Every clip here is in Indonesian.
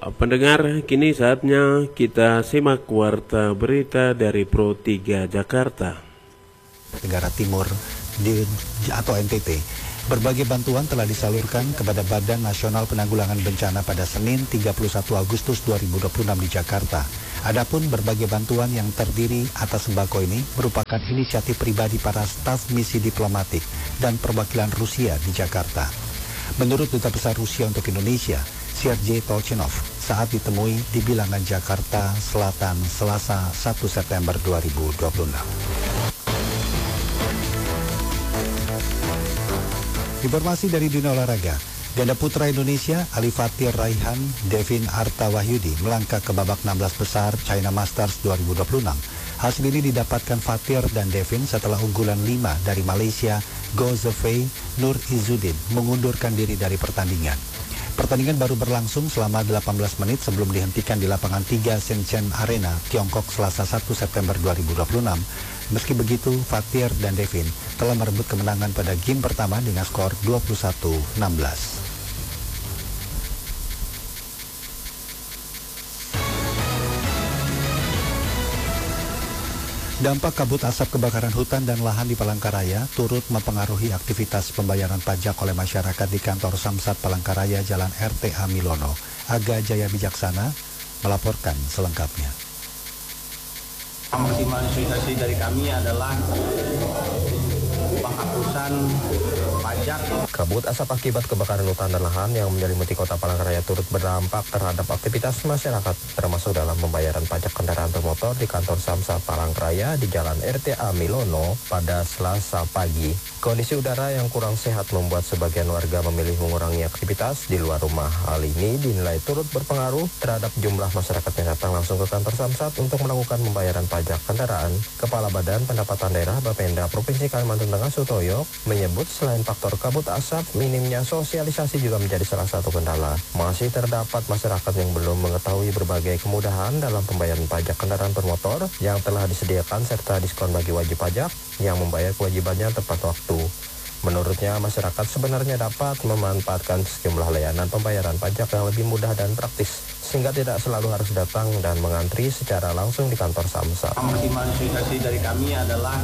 Pendengar, kini saatnya kita simak warta berita dari Pro 3 Jakarta. Tenggara Timur atau NTT, berbagai bantuan telah disalurkan kepada Badan Nasional Penanggulangan Bencana pada Senin 31 Agustus 2026 di Jakarta. Adapun berbagai bantuan yang terdiri atas sembako ini merupakan inisiatif pribadi para staf misi diplomatik dan perwakilan Rusia di Jakarta. Menurut Duta Besar Rusia untuk Indonesia, Sergei Tolchinov, saat ditemui di Bilangan Jakarta Selatan Selasa 1 September 2026. Informasi dari dunia olahraga, ganda putra Indonesia Ali Fatir Raihan, Devin Arta Wahyudi melangkah ke babak 16 besar China Masters 2026. Hasil ini didapatkan Fatir dan Devin setelah unggulan 5 dari Malaysia, Go Zefei Nur Izzuddin mengundurkan diri dari pertandingan. Pertandingan baru berlangsung selama 18 menit sebelum dihentikan di lapangan 3 Shenzhen Arena, Tiongkok Selasa 1 September 2026. Meski begitu, Fatir dan Devin telah merebut kemenangan pada game pertama dengan skor 21-16. Dampak kabut asap kebakaran hutan dan lahan di Palangkaraya turut mempengaruhi aktivitas pembayaran pajak oleh masyarakat di kantor Samsat Palangkaraya Jalan RTA Milono. Aga Jaya Bijaksana melaporkan selengkapnya. Maksimalisi dari kami adalah penghapusan pajak. Kabut asap akibat kebakaran hutan dan lahan yang menyelimuti kota Palangkaraya turut berdampak terhadap aktivitas masyarakat, termasuk dalam pembayaran pajak kendaraan bermotor di kantor Samsat Palangkaraya di Jalan RTA Milono pada Selasa pagi. Kondisi udara yang kurang sehat membuat sebagian warga memilih mengurangi aktivitas di luar rumah. Hal ini dinilai turut berpengaruh terhadap jumlah masyarakat yang datang langsung ke kantor Samsat untuk melakukan pembayaran pajak kendaraan. Kepala Badan Pendapatan Daerah Bapenda Provinsi Kalimantan Tengah Sutoyo menyebut selain faktor kabut asap, minimnya sosialisasi juga menjadi salah satu kendala. Masih terdapat masyarakat yang belum mengetahui berbagai kemudahan dalam pembayaran pajak kendaraan bermotor yang telah disediakan serta diskon bagi wajib pajak yang membayar kewajibannya tepat waktu. Menurutnya, masyarakat sebenarnya dapat memanfaatkan sejumlah layanan pembayaran pajak yang lebih mudah dan praktis, sehingga tidak selalu harus datang dan mengantri secara langsung di kantor Samsat. Maksimalisi dari kami adalah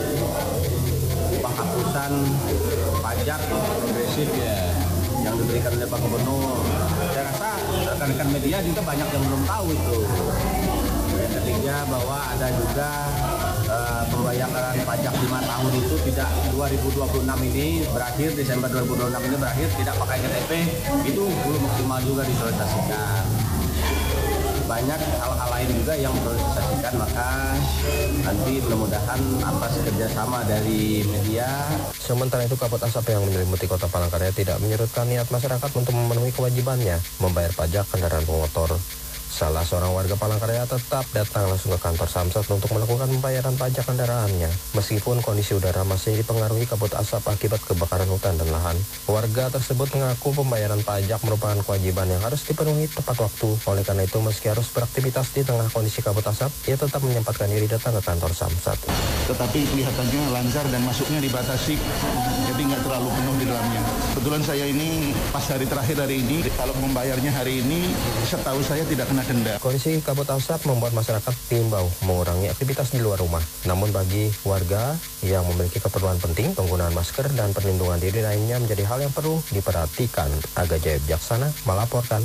penghapusan pajak progresif yang diberikan oleh Pak Gubernur. Saya rasa rekan-rekan media juga banyak yang belum tahu itu. Yang ketiga, bahwa ada juga pembayaran pajak 5 tahun itu tidak 2026 ini berakhir, Desember 2026 ini berakhir, tidak pakai KTP, itu belum maksimal juga disosialisasikan. Banyak hal-hal lain juga yang perlu disosialisasikan, maka nanti mudah-mudahan atas kerjasama dari media. Sementara itu, kabut asap yang menyelimuti kota Palangkaraya tidak menyurutkan niat masyarakat untuk memenuhi kewajibannya membayar pajak kendaraan bermotor. Salah seorang warga Palangkaraya tetap datang langsung ke kantor Samsat untuk melakukan pembayaran pajak kendaraannya. Meskipun kondisi udara masih dipengaruhi kabut asap akibat kebakaran hutan dan lahan, warga tersebut mengaku pembayaran pajak merupakan kewajiban yang harus dipenuhi tepat waktu. Oleh karena itu, meski harus beraktivitas di tengah kondisi kabut asap, ia tetap menyempatkan diri datang ke kantor Samsat. Tetapi kelihatannya lancar dan masuknya dibatasi, jadi nggak terlalu penuh di dalamnya. Kebetulan saya ini pas hari terakhir hari ini, kalau membayarnya hari ini, setahu saya tidak kena denda. Kondisi kabut asap membuat masyarakat diimbau mengurangi aktivitas di luar rumah. Namun bagi warga yang memiliki keperluan penting, penggunaan masker dan perlindungan diri lainnya menjadi hal yang perlu diperhatikan. Aga Jaya Bijaksana melaporkan.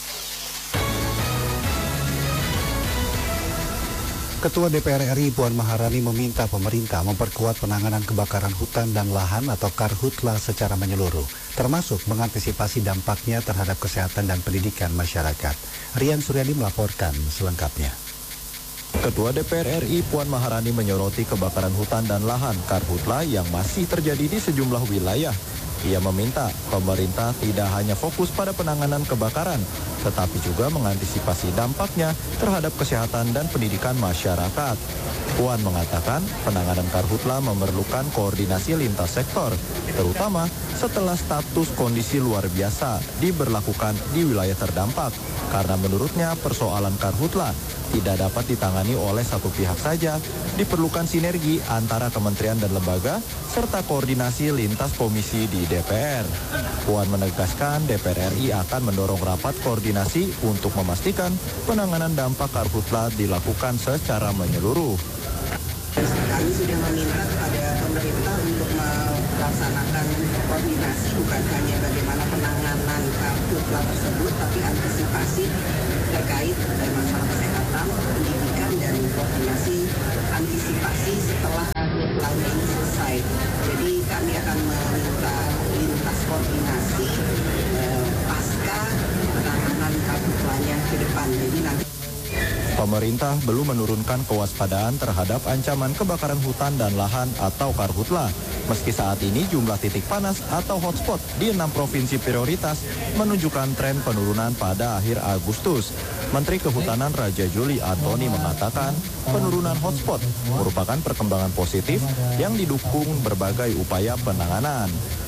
Ketua DPR RI Puan Maharani meminta pemerintah memperkuat penanganan kebakaran hutan dan lahan atau Karhutla secara menyeluruh, termasuk mengantisipasi dampaknya terhadap kesehatan dan pendidikan masyarakat. Rian Suryadi melaporkan selengkapnya. Ketua DPR RI Puan Maharani menyoroti kebakaran hutan dan lahan Karhutla yang masih terjadi di sejumlah wilayah. Ia meminta pemerintah tidak hanya fokus pada penanganan kebakaran, tetapi juga mengantisipasi dampaknya terhadap kesehatan dan pendidikan masyarakat. Puan mengatakan penanganan Karhutla memerlukan koordinasi lintas sektor, terutama setelah status kondisi luar biasa diberlakukan di wilayah terdampak. Karena menurutnya persoalan Karhutla tidak dapat ditangani oleh satu pihak saja. Diperlukan sinergi antara kementerian dan lembaga, serta koordinasi lintas komisi di DPR. Puan menegaskan DPR RI akan mendorong rapat koordinasi untuk memastikan penanganan dampak karhutla dilakukan secara menyeluruh. Kami sudah meminta kepada pemerintah untuk melaksanakan koordinasi bukan hanya bagaimana penanganan karhutla tersebut, tapi antisipasi terkait masalah kesehatan, pendidikan, dan koordinasi antisipasi setelah karhutlanya ini selesai. Jadi kami akan meminta lintas koordinasi pasca penanganan karhutlanya ke depan. Jadi nanti Pemerintah belum menurunkan kewaspadaan terhadap ancaman kebakaran hutan dan lahan atau karhutla. Meski saat ini jumlah titik panas atau hotspot di 6 provinsi prioritas menunjukkan tren penurunan pada akhir Agustus. Menteri Kehutanan Raja Juli Antoni mengatakan penurunan hotspot merupakan perkembangan positif yang didukung berbagai upaya penanganan.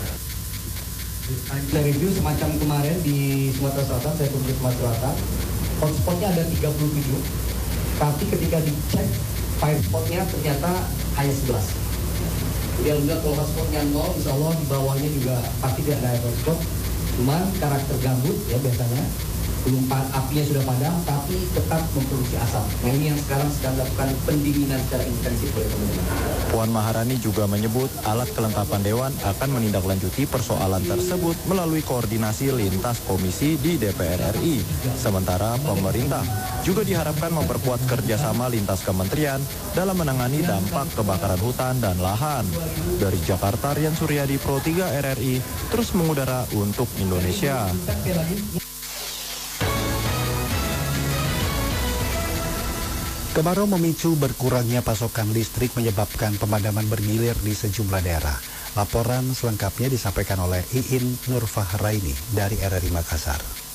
Kita review semacam kemarin di Sumatera Selatan, saya pergi ke Sumatera Selatan, hotspotnya ada 37, tapi ketika dicek fire spotnya ternyata hanya 11. Jadi alhamdulillah kalau hotspotnya 0, insya Allah di bawahnya juga pasti tidak ada hotspot. Cuman karakter gambut ya biasanya, belum apinya sudah padam, tapi tetap memproduksi asap. Nah ini yang sekarang sedang dilakukan pendinginan secara intensif oleh pemerintah. Puan Maharani juga menyebut alat kelengkapan Dewan akan menindaklanjuti persoalan tersebut melalui koordinasi lintas komisi di DPR RI. Sementara pemerintah juga diharapkan memperkuat kerjasama lintas kementerian dalam menangani dampak kebakaran hutan dan lahan. Dari Jakarta, Rian Suryadi, Pro 3 RRI, terus mengudara untuk Indonesia. Kemarau memicu berkurangnya pasokan listrik menyebabkan pemadaman bergilir di sejumlah daerah. Laporan selengkapnya disampaikan oleh Iin Nurfahraini dari RRI Makassar.